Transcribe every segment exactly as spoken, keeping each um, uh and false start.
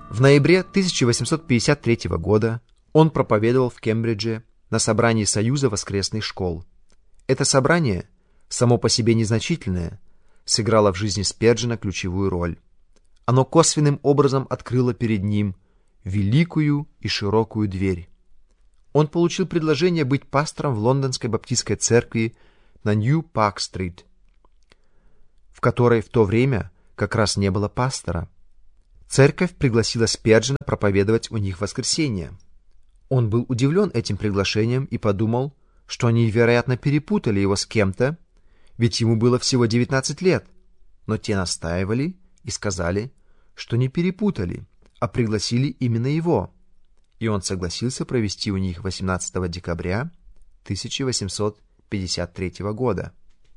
В ноябре тысяча восемьсот пятьдесят третьего года он проповедовал в Кембридже на собрании Союза воскресных школ. Это собрание, само по себе незначительное, сыграло в жизни Спержена ключевую роль. Оно косвенным образом открыло перед ним великую и широкую дверь. Он получил предложение быть пастором в лондонской баптистской церкви на Нью-Парк-стрит, в которой в то время как раз не было пастора. Церковь пригласила Спержена проповедовать у них в воскресенье. Он был удивлен этим приглашением и подумал, что они, вероятно, перепутали его с кем-то, ведь ему было всего девятнадцать лет. Но те настаивали и сказали, что не перепутали, а пригласили именно его. И он согласился провести у них восемнадцатого декабря тысяча восемьсот пятьдесят третьего года.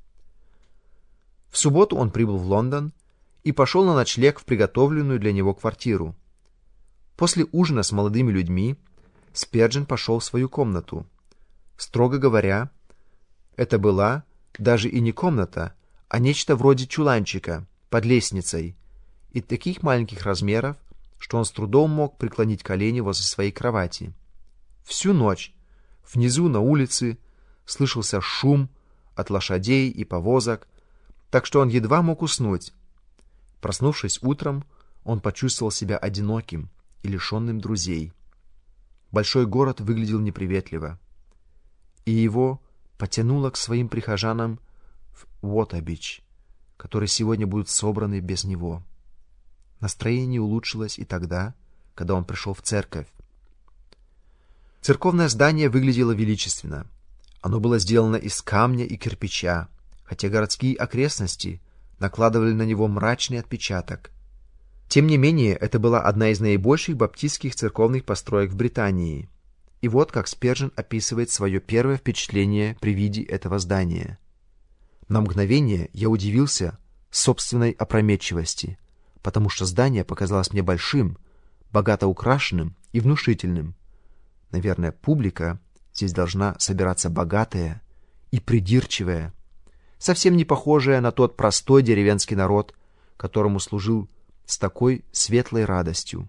В субботу он прибыл в Лондон и пошел на ночлег в приготовленную для него квартиру. После ужина с молодыми людьми Спержен пошел в свою комнату. Строго говоря, это была даже и не комната, а нечто вроде чуланчика под лестницей и таких маленьких размеров, что он с трудом мог преклонить колени возле своей кровати. Всю ночь внизу на улице слышался шум от лошадей и повозок, так что он едва мог уснуть. Проснувшись утром, он почувствовал себя одиноким и лишенным друзей. Большой город выглядел неприветливо, и его потянуло к своим прихожанам в Уотербич, которые сегодня будут собраны без него. Настроение улучшилось и тогда, когда он пришел в церковь. Церковное здание выглядело величественно. Оно было сделано из камня и кирпича, хотя городские окрестности накладывали на него мрачный отпечаток. Тем не менее, это была одна из наибольших баптистских церковных построек в Британии. И вот как Спержен описывает свое первое впечатление при виде этого здания. На мгновение я удивился собственной опрометчивости, потому что здание показалось мне большим, богато украшенным и внушительным. Наверное, публика здесь должна собираться богатая и придирчивая, совсем не похожая на тот простой деревенский народ, которому служил с такой светлой радостью.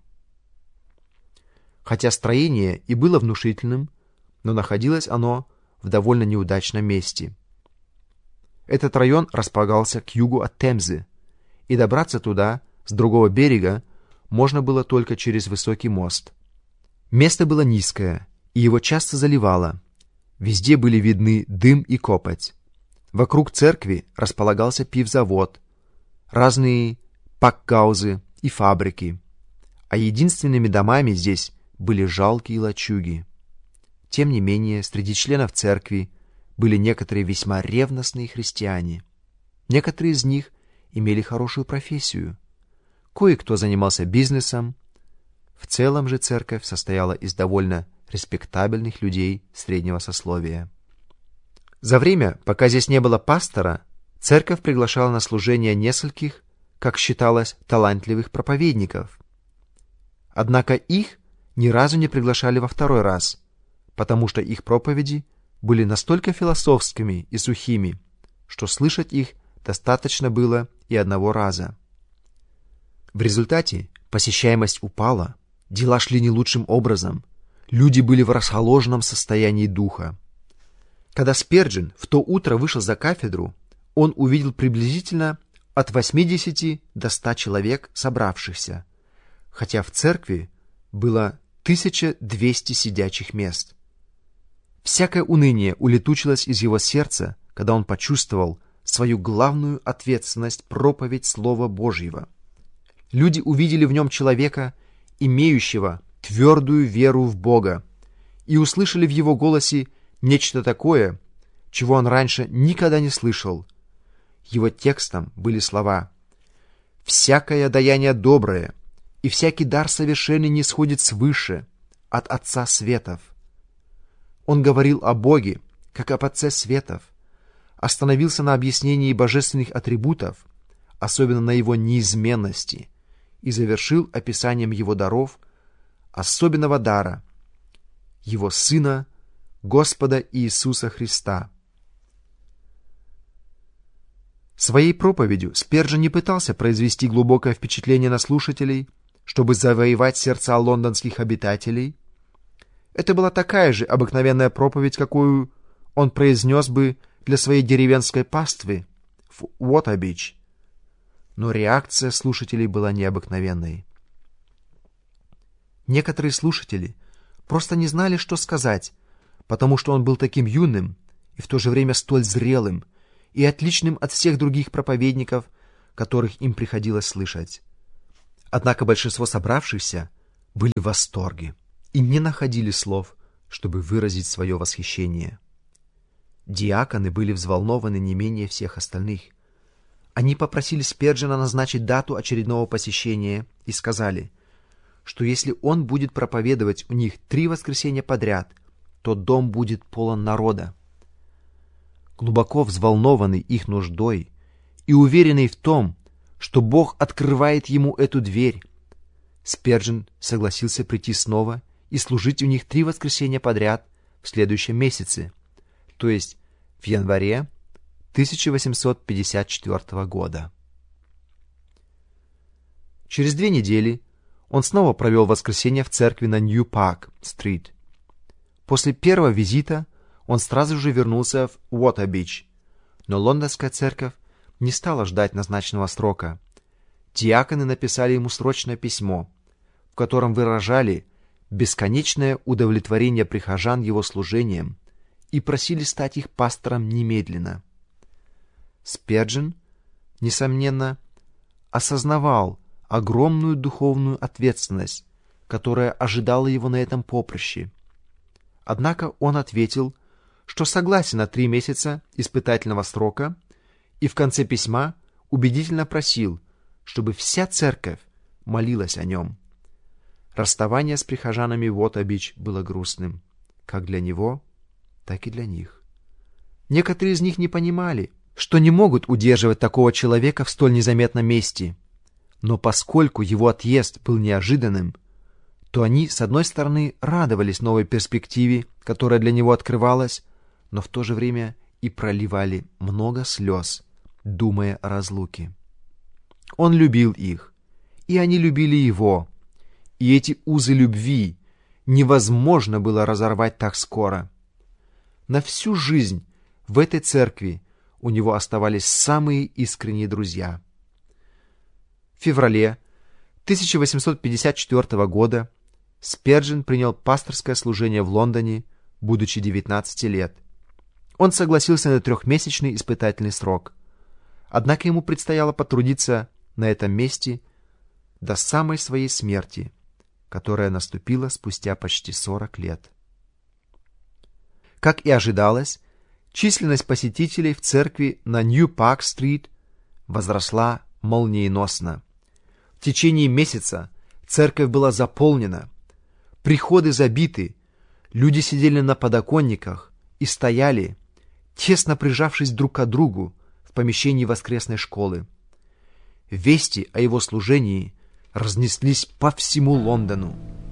Хотя строение и было внушительным, но находилось оно в довольно неудачном месте. Этот район располагался к югу от Темзы, и добраться туда с другого берега можно было только через высокий мост. Место было низкое, и его часто заливало. Везде были видны дым и копоть. Вокруг церкви располагался пивзавод, разные пакгаузы и фабрики, а единственными домами здесь были жалкие лачуги. Тем не менее, среди членов церкви были некоторые весьма ревностные христиане. Некоторые из них имели хорошую профессию. Кое-кто занимался бизнесом. В целом же церковь состояла из довольно респектабельных людей среднего сословия. За время, пока здесь не было пастора, церковь приглашала на служение нескольких, как считалось, талантливых проповедников. Однако их ни разу не приглашали во второй раз, потому что их проповеди были настолько философскими и сухими, что слышать их достаточно было и одного раза. В результате посещаемость упала, дела шли не лучшим образом, люди были в расхоложенном состоянии духа. Когда Спержен в то утро вышел за кафедру, он увидел приблизительно от восьмидесяти до ста человек собравшихся, хотя в церкви было тысяча двести сидячих мест. Всякое уныние улетучилось из его сердца, когда он почувствовал свою главную ответственность проповедь Слова Божьего. Люди увидели в нем человека, имеющего твердую веру в Бога, и услышали в его голосе нечто такое, чего он раньше никогда не слышал. Его текстом были слова: «Всякое даяние доброе, и всякий дар совершенный не сходит свыше, от Отца Светов». Он говорил о Боге, как об Отце Светов, остановился на объяснении божественных атрибутов, особенно на его неизменности, и завершил описанием его даров, особенного дара, его Сына, Господа Иисуса Христа. Своей проповедью Спержен не пытался произвести глубокое впечатление на слушателей, чтобы завоевать сердца лондонских обитателей? Это была такая же обыкновенная проповедь, какую он произнес бы для своей деревенской паствы в Уотербич. Но реакция слушателей была необыкновенной. Некоторые слушатели просто не знали, что сказать, потому что он был таким юным и в то же время столь зрелым и отличным от всех других проповедников, которых им приходилось слышать. Однако большинство собравшихся были в восторге и не находили слов, чтобы выразить свое восхищение. Диаконы были взволнованы не менее всех остальных. Они попросили Сперджена назначить дату очередного посещения и сказали, что если он будет проповедовать у них три воскресенья подряд, то дом будет полон народа. Глубоко взволнованный их нуждой и уверенный в том, что Бог открывает ему эту дверь, Сперджен согласился прийти снова и служить у них три воскресенья подряд в следующем месяце, то есть в январе тысяча восемьсот пятьдесят четвёртого года. Через две недели он снова провел воскресенье в церкви на Нью-Парк-стрит. После первого визита он сразу же вернулся в Уотербич, но лондонская церковь не стала ждать назначенного срока. Диаконы написали ему срочное письмо, в котором выражали бесконечное удовлетворение прихожан его служением и просили стать их пастором немедленно. Сперджен, несомненно, осознавал огромную духовную ответственность, которая ожидала его на этом поприще. Однако он ответил, что согласен на три месяца испытательного срока и в конце письма убедительно просил, чтобы вся церковь молилась о нем. Расставание с прихожанами в Уотербич было грустным, как для него, так и для них. Некоторые из них не понимали, что не могут удерживать такого человека в столь незаметном месте. Но поскольку его отъезд был неожиданным, то они, с одной стороны, радовались новой перспективе, которая для него открывалась, но в то же время и проливали много слез, думая о разлуке. Он любил их, и они любили его, и эти узы любви невозможно было разорвать так скоро. На всю жизнь в этой церкви у него оставались самые искренние друзья. В феврале тысяча восемьсот пятьдесят четвёртого года Сперджен принял пасторское служение в Лондоне, будучи девятнадцати лет. Он согласился на трехмесячный испытательный срок. Однако ему предстояло потрудиться на этом месте до самой своей смерти, которая наступила спустя почти сорок лет. Как и ожидалось, численность посетителей в церкви на Нью-Парк-стрит возросла молниеносно. В течение месяца церковь была заполнена, приходы забиты, люди сидели на подоконниках и стояли, тесно прижавшись друг к другу в помещении воскресной школы. Вести о его служении разнеслись по всему Лондону.